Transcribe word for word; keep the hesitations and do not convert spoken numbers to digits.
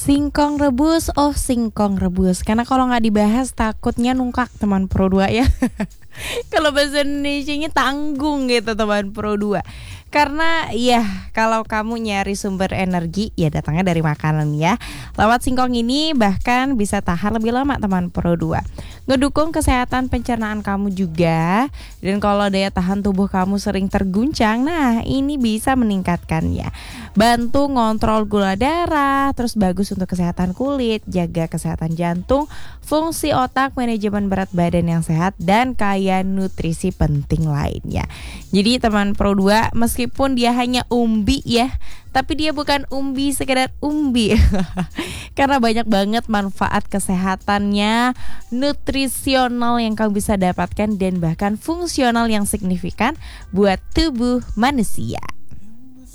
Singkong rebus, oh singkong rebus. Karena kalau nggak dibahas takutnya nungkak teman Pro dua ya. Kalau bahasa Indonesianya tanggung gitu teman Pro dua. Karena ya kalau kamu nyari sumber energi ya datangnya dari makanan ya. Lewat singkong ini bahkan bisa tahan lebih lama teman Pro dua. Ngedukung kesehatan pencernaan kamu juga. Dan kalau daya tahan tubuh kamu sering terguncang, nah ini bisa meningkatkannya. Bantu ngontrol gula darah, terus bagus untuk kesehatan kulit, jaga kesehatan jantung, fungsi otak, manajemen berat badan yang sehat, dan kaya nutrisi penting lainnya. Jadi teman Pro dua, meskipun dia hanya umbi ya, tapi dia bukan umbi sekedar umbi. Karena banyak banget manfaat kesehatannya, nutrisional yang kamu bisa dapatkan, dan bahkan fungsional yang signifikan buat tubuh manusia.